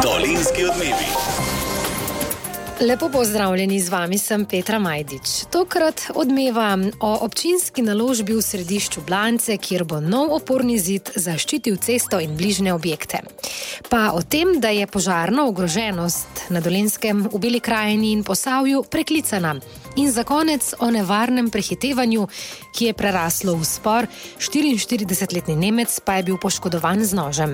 Dolenjski odmevi. Lepo pozdravljeni, z vami sem Petra Majdič. Tokrat odmeva o občinski naložbi v središču Blance, kjer bo nov oporni zid zaščitil cesto in bližnje objekte. Pa o tem, da je požarna ogroženost na Dolenjskem, v Beli krajini in Posavju preklicana. In za konec o nevarnem prehitevanju, ki je preraslo v spor, 44-letni Nemec pa je bil poškodovan z nožem.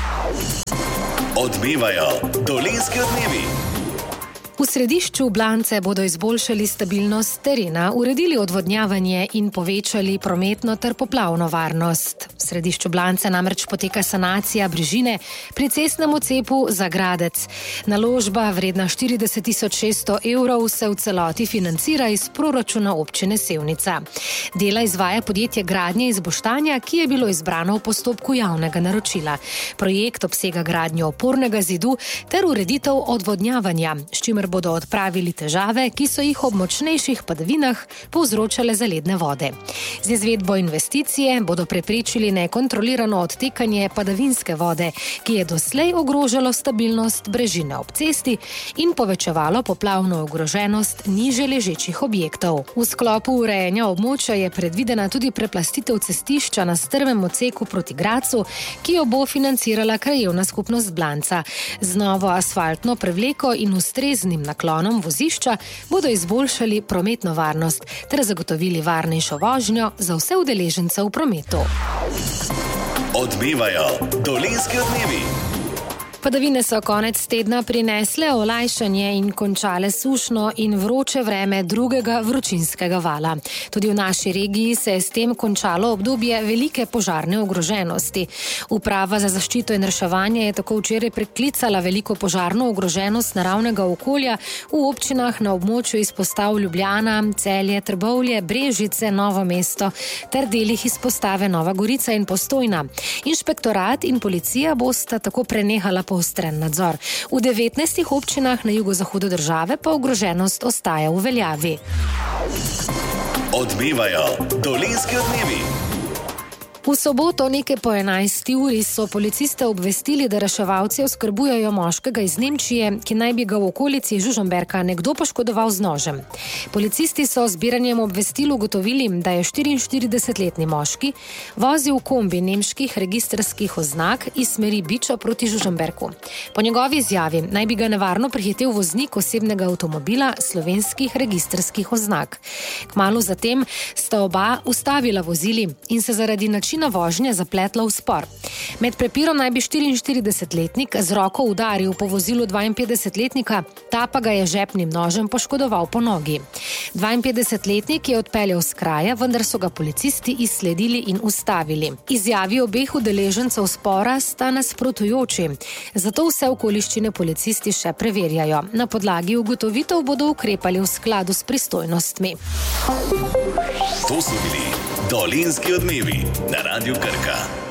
Odmevajo Dolenjski odmevi. V središču Blance bodo izboljšali stabilnost terena, uredili odvodnjavanje in povečali prometno ter poplavno varnost. V središču Blance namreč poteka sanacija brežine pri cestnem odcepu Zagradec. Naložba vredna 40.600 evrov se v celoti financira iz proračuna občine Sevnica. Dela izvaja podjetje Gradnje iz Boštanja, ki je bilo izbrano v postopku javnega naročila. Projekt obsega gradnjo opornega zidu ter ureditev odvodnjavanja, s čimer bodo odpravili težave, ki so jih ob močnejših padavinah povzročale zaledne vode. Z izvedbo investicije bodo preprečili nekontrolirano odtekanje padavinske vode, ki je doslej ogrožalo stabilnost brežine ob cesti in povečevalo poplavno ogroženost niže ležečih objektov. V sklopu urejanja območja je predvidena tudi preplastitev cestišča na strmem odseku proti Gracu, ki jo bo financirala krajevna skupnost Blanca. Z novo asfaltno prevleko in ustreznim naklonom vozišča bodo izboljšali prometno varnost ter zagotovili varnejšo vožnjo za vse udeležence v prometu. Odmevajo Dolenjski odmevi. Padavine so konec tedna prinesle olajšanje in končale sušno in vroče vreme drugega vročinskega vala. Tudi v naši regiji se je s tem končalo obdobje velike požarne ogroženosti. Uprava za zaščito in reševanje je tako včeraj preklicala veliko požarno ogroženost naravnega okolja v občinah na območju izpostav Ljubljana, Celje, Trbovlje, Brežice, Novo mesto ter delih izpostave Nova Gorica in Postojna. Inšpektorat in policija bosta tako prenehala poostren nadzor. V 19 občinah na jugozahodu države pa ogroženost ostaja v veljavi. Odmevajo Dolenjski odmevi. V soboto nekaj po 11. uri so policiste obvestili, da reševalci oskrbujejo moškega iz Nemčije, ki naj bi ga v okolici Žužemberka nekdo poškodoval z nožem. Policisti so z zbiranjem obvestil ugotovili, da je 44-letni moški vozil kombi nemških registrskih oznak iz smeri Biča proti Žužemberku. Po njegovi izjavi naj bi ga nevarno prehitel voznik osebnega avtomobila slovenskih registrskih oznak. Kmalu zatem sta oba ustavila vozili in se zaradi načina vožnje zapletla v spor. Med prepirom naj bi 44-letnik z roko udaril po vozilu 52-letnika, ta pa ga je žepnim nožem poškodoval po nogi. 52-letnik je odpeljal s kraja, vendar so ga policisti izsledili in ustavili. Izjavi obeh udeležencev spora sta nasprotujoči, zato vse okoliščine policisti še preverjajo. Na podlagi ugotovitev bodo ukrepali v skladu s pristojnostmi. To so bili Dolenjski odmevi na Radiu Krka.